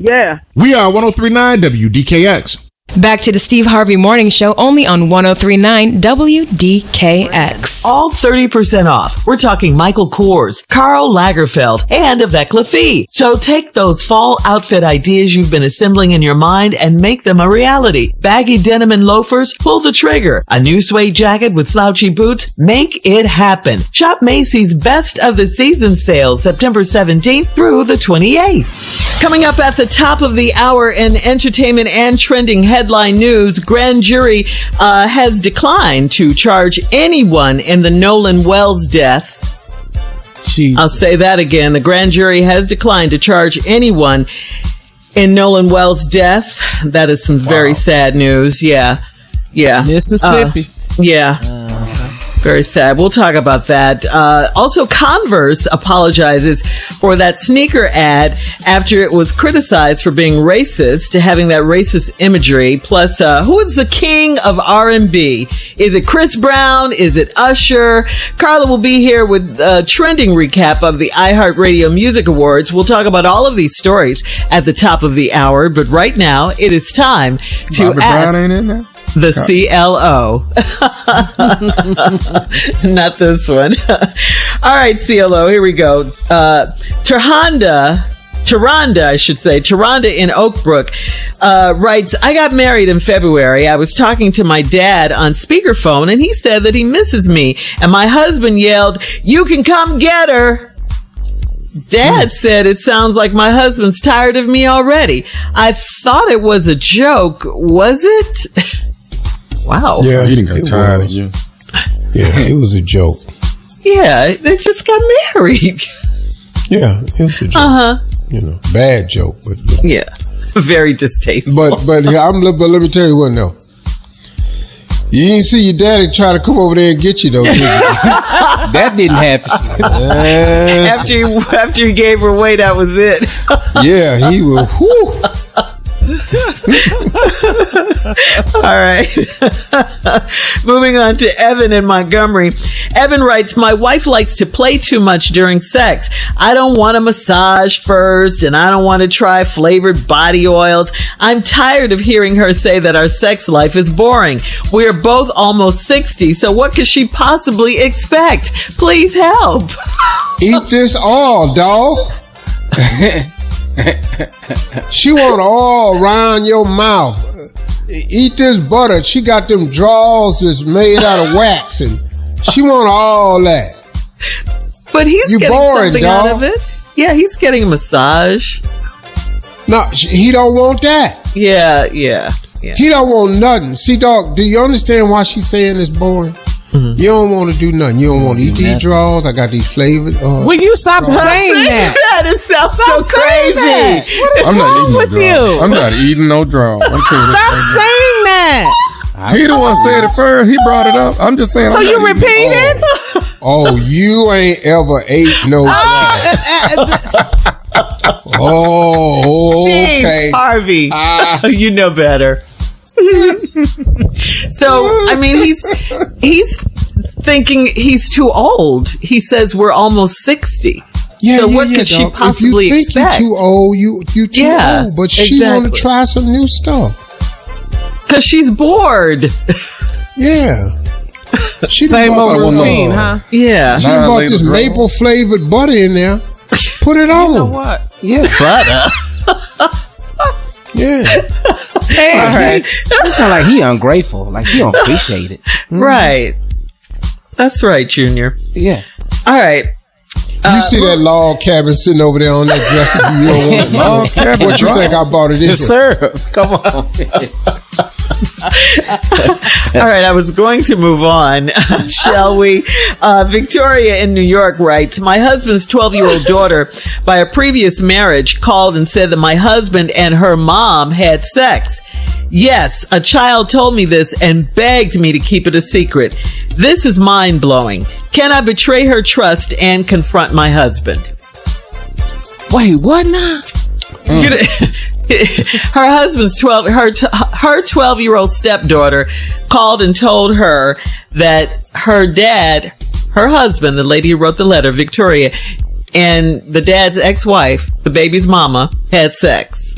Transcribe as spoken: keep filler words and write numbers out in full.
Yeah. We are one oh three point nine W D K X. Back to the Steve Harvey Morning Show, only on one oh three point nine W D K X. All thirty percent off. We're talking Michael Kors, Karl Lagerfeld, and Avec Lafitte. So take those fall outfit ideas you've been assembling in your mind and make them a reality. Baggy denim and loafers, pull the trigger. A new suede jacket with slouchy boots, make it happen. Shop Macy's Best of the Season sales September seventeenth through the twenty-eighth. Coming up at the top of the hour in entertainment and trending headline news, grand jury uh, has declined to charge anyone in the Nolan Wells death. Jesus. I'll say that again. The grand jury has declined to charge anyone in Nolan Wells' death. That is some very wow. sad news. Yeah. Yeah. Mississippi. Uh, yeah. Uh-huh. Very sad. We'll talk about that. Uh, also, Converse apologizes for that sneaker ad after it was criticized for being racist, having that racist imagery. Plus, uh, who is the king of R and B? Is it Chris Brown? Is it Usher? Carla will be here with a trending recap of the iHeartRadio Music Awards. We'll talk about all of these stories at the top of the hour. But right now, it is time to Bobby ask... Brown ain't in there? The C L O. Not this one. All right, C L O, here we go. Uh, Terhonda, Taronda, I should say, Taronda in Oakbrook, uh, writes, I got married in February. I was talking to my dad on speakerphone, and he said that he misses me. And my husband yelled, "You can come get her." Dad mm. said, it sounds like my husband's tired of me already. I thought it was a joke. Was it? Wow. Yeah, he didn't get tired of you. Yeah, it was a joke. Yeah, they just got married. Yeah, it was a joke. Uh-huh. You know, bad joke, but you know. Yeah, very distasteful. But but yeah, I'm but let me tell you what though. You didn't see your daddy try to come over there and get you though, did you? That didn't happen. Yes. After you after you gave her away, that was it. Yeah, he was. Whew. All right. Moving on to Evan in Montgomery. Evan writes, my wife likes to play too much during sex. I don't want a massage first, and I don't want to try flavored body oils. I'm tired of hearing her say that our sex life is boring. We are both almost sixty, so what could she possibly expect? Please help. Eat this all, dog. She want all around your mouth. Eat this butter. She got them drawers that's made out of wax, and she want all that. But he's you getting boring, something dog. out of it. Yeah, he's getting a massage. No, he don't want that. Yeah, yeah, yeah. He don't want nothing. See, dog, do you understand why she's saying it's boring? Mm-hmm. You don't want to do nothing. You don't want to eat these drawers. I got these flavored. Uh, Will you stop saying, saying that? that? It sounds stop so crazy. That. What is I'm wrong not eating with no you? Draw. I'm not eating no drawers. Stop saying that. He the one said it first. He brought it up. I'm just saying. So I'm you not repeated? Oh, oh, you ain't ever ate no drawers. Oh, okay. Steve Harvey, uh, you know better. So, I mean, he's he's thinking he's too old. He says we're almost sixty. Yeah, so yeah, what yeah, could she dog. possibly if you think expect? You're too old. You you too yeah, old. But she exactly. want to try some new stuff because she's bored. Yeah. She Same old routine, huh? Yeah. She bought this maple flavored butter in there. Put it on. You know what? Yeah, butter. Yeah. Hey, all right. It sound like he ungrateful. Like he don't appreciate it. Mm. Right. That's right, Junior. Yeah. All right. You uh, see that log cabin sitting over there on that dresser? You don't want it. Log cabin. What you right. think I bought it in? Sir, come on. All right, I was going to move on. Shall we? Uh, Victoria in New York writes, my husband's twelve-year-old daughter, by a previous marriage, called and said that my husband and her mom had sex. Yes, a child told me this and begged me to keep it a secret. This is mind-blowing. Can I betray her trust and confront my husband? Wait, what now? Mm. Her husband's twelve, her t- her twelve-year-old stepdaughter called and told her that her dad, her husband, the lady who wrote the letter, Victoria, and the dad's ex-wife, the baby's mama, had sex.